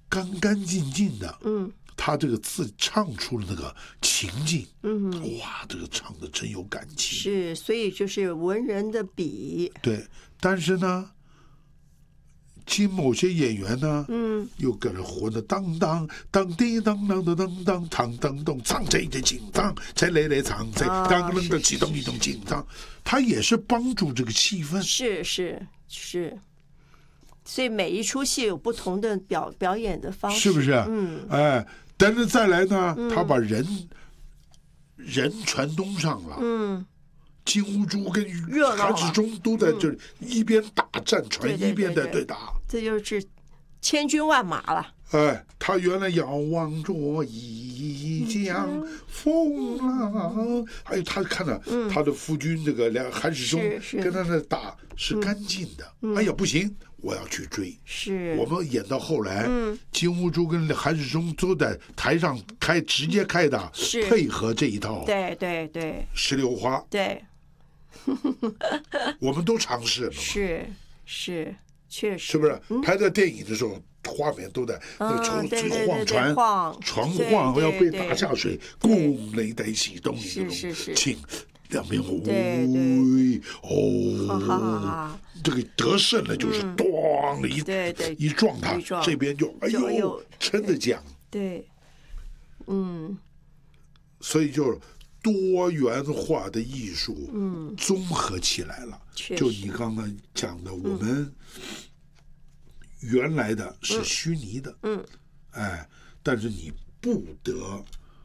干干净净的，他这个字唱出了那个情境，哇，这个唱的真有感情。 是，所以就是文人的笔。 对，但是呢，经某些演员呢，又跟着混的当当当叮当当的当当当当当唱这一紧张，才来来唱才当当的启动一种紧张，他也是帮助这个气氛。 是。所以每一出戏有不同的表演的方式， 是不是？哎，但是再来呢，他把人全东上了，金兀术跟韩世忠都在这一边打战船，一边在对打， 这就是千军万马了。 哎，他原来遥望着一江风浪，还有他看了他的夫君这个韩世忠跟他的打是干净的，哎呀不行，我要去追。 是我们演到后来，金兀术跟韩世忠都在台上直接开打，配合这一套。 对， 石榴花。 对， 我们都尝试了嘛。 是，确实。 是不是？拍在电影的时候，画面都在那个晃船，船晃要被打下水，共雷得起动一种请两边这个得胜了就是咣的一撞他，这边就哎呦撑着讲。 对， 所以就多元化的艺术，综合起来了。就你刚刚讲的，我们原来的是虚拟的，哎，但是你不得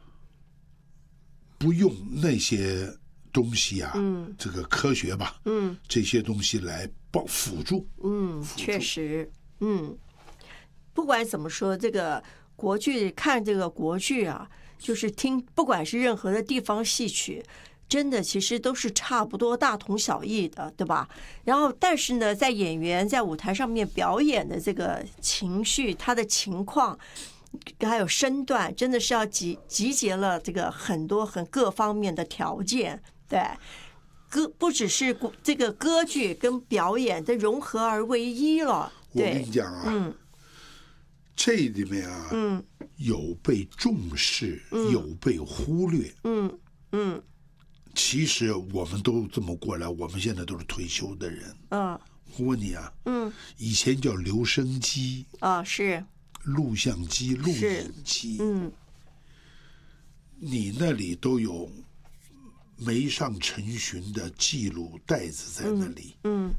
不用那些东西啊，这个科学吧，这些东西来辅助， 确实，不管怎么说，这个国剧看这个国剧啊，就是听，不管是任何的地方戏曲，真的其实都是差不多大同小异的，对吧？然后，但是呢，在演员在舞台上面表演的这个情绪，他的情况，还有身段，真的是要集结了这个很多各方面的条件，对。不只是这个歌剧跟表演的融合而为一了。 我跟你讲啊，这里面啊，有被重视，有被忽略。其实我们都这么过来，我们现在都是退休的人。我问你啊，以前叫留声机啊，是录像机、录影机，你那里都有没上成巡的记录带子在那里。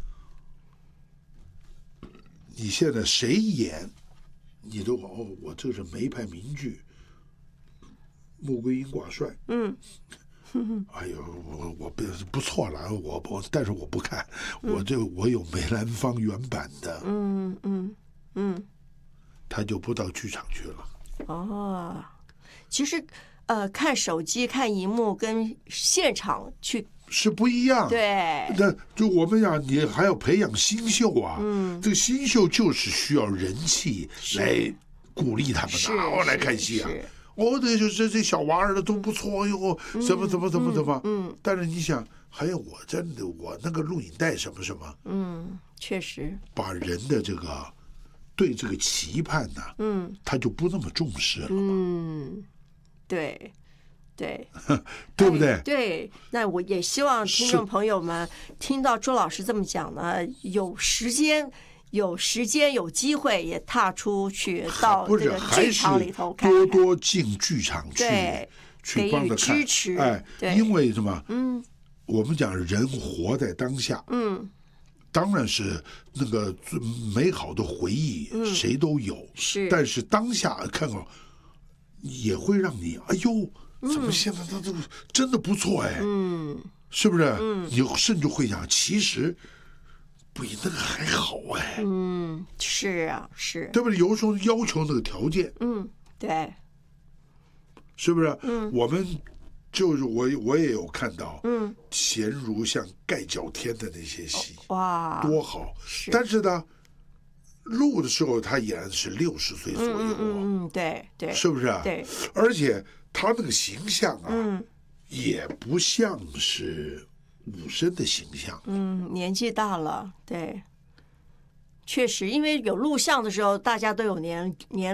你现在谁演，你都我这是梅派名剧，穆桂英挂帅。哎呦，我不错了，但是我不看，我有梅兰芳原版的。他就不到剧场去了。 其实看手机、看荧幕跟现场去是不一样。 对， 那就我们讲，你还要培养新秀啊。这个新秀就是需要人气来鼓励他们的，来看戏啊。这小娃儿的都不错哟，怎么。但是你想，还有我那个录影带什么， 确实把人的这个对这个期盼呢，他就不那么重视了。 对， 对不对？ 对，那我也希望听众朋友们听到朱老师这么讲呢，有时间有机会也踏出去到这个剧场里头看， 多进剧场去帮着看， 支持。 因为什么？我们讲人活在当下，当然是那个最美好的回忆，谁都有。但是当下看到也会让你哎呦，怎么现在他都真的不错哎，是不是？你甚至会想，其实比那个还好哎。 是啊，是， 对不对？有时候要求那个条件， 对， 是不是？我们就是我也有看到，贤如像盖角天的那些戏， 哇， 多好！但是呢，录的时候他演的是60岁左右， 对， 是不是？ 对， 而且他那个形象啊，也不像是武生的形象， 年纪大了，对，确实，因为有录像的时候，大家都有年